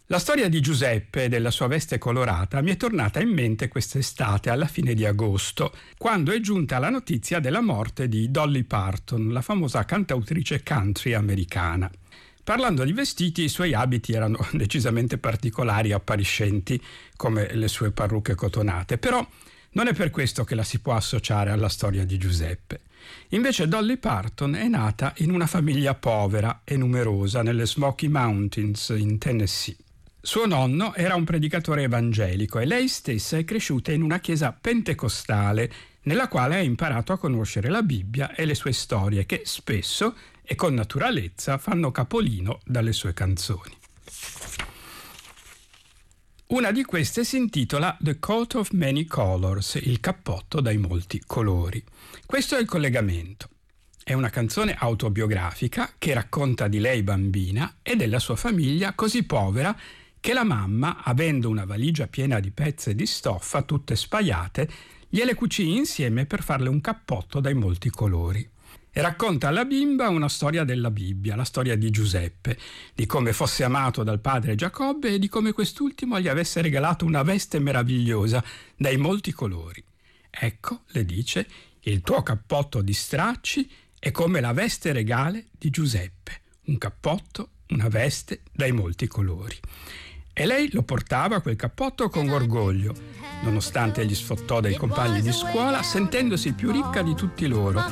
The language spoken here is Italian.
La storia di Giuseppe e della sua veste colorata mi è tornata in mente quest'estate, alla fine di agosto, quando è giunta la notizia della morte di Dolly Parton, la famosa cantautrice country americana. Parlando di vestiti, i suoi abiti erano decisamente particolari e appariscenti, come le sue parrucche cotonate, però non è per questo che la si può associare alla storia di Giuseppe. Invece Dolly Parton è nata in una famiglia povera e numerosa nelle Smoky Mountains in Tennessee. Suo nonno era un predicatore evangelico e lei stessa è cresciuta in una chiesa pentecostale nella quale ha imparato a conoscere la Bibbia e le sue storie che spesso e con naturalezza fanno capolino dalle sue canzoni. Una di queste si intitola The Coat of Many Colors, il cappotto dai molti colori. Questo è il collegamento. È una canzone autobiografica che racconta di lei bambina e della sua famiglia così povera che la mamma, avendo una valigia piena di pezze di stoffa tutte spaiate, gliele cucì insieme per farle un cappotto dai molti colori. E racconta alla bimba una storia della Bibbia, la storia di Giuseppe, di come fosse amato dal padre Giacobbe e di come quest'ultimo gli avesse regalato una veste meravigliosa dai molti colori. Ecco, le dice, il tuo cappotto di stracci è come la veste regale di Giuseppe, un cappotto, una veste dai molti colori. E lei lo portava quel cappotto con orgoglio, nonostante gli sfottò dai compagni di scuola, sentendosi più ricca di tutti loro